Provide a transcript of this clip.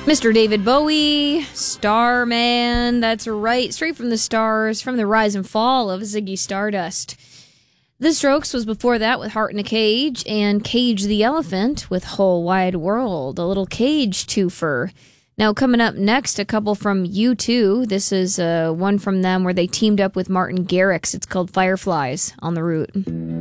Mr. David Bowie, Starman, that's right, straight from the stars, from the rise and fall of Ziggy Stardust. The Strokes was before that with Heart in a Cage, and Cage the Elephant with Whole Wide World, a little Cage twofer. Now coming up next, a couple from U2. This is one from them where they teamed up with Martin Garrix. It's called Fireflies on the Route.